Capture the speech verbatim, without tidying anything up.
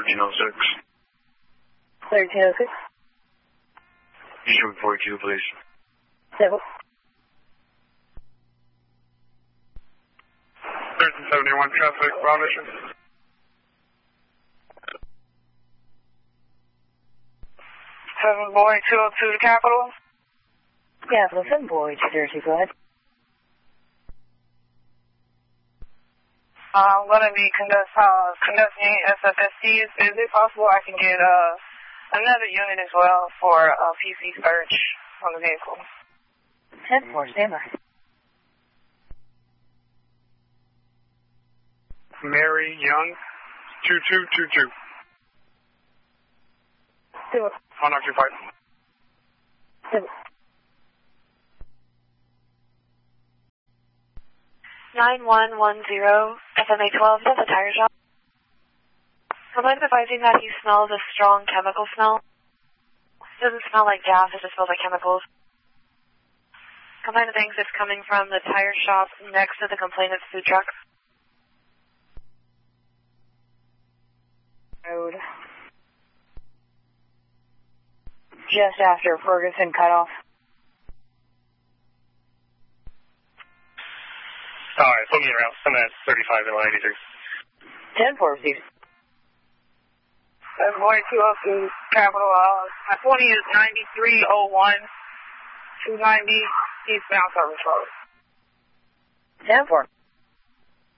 thirteen oh six. thirteen oh six. Issue forty-two, please. Seven. thirteen seventy-one traffic violation. seven boy two oh two to Capital. Capital seven boy two oh two, go ahead. Uh, I'm going to be conduct, uh, conducting S F S Cs. Is it possible I can get uh, another unit as well for a P C search on the vehicle? ten four, stand by. Mary Young, two two two two. Two. Unoccupied. Two. nine one one zero, F M A twelve, that's a tire shop. Complaint advising that he smells a strong chemical smell. It doesn't smell like gas, it just smells like chemicals. Complainant thinks it's coming from the tire shop next to the complainant's food truck. Road. Just after Ferguson cutoff. Alright, put me around. I'm at thirty-five and one eighty-three. ten four, received. seven boy two oh two, Capital. Uh, my twenty is ninety-three oh one, two ninety, eastbound service road. ten four.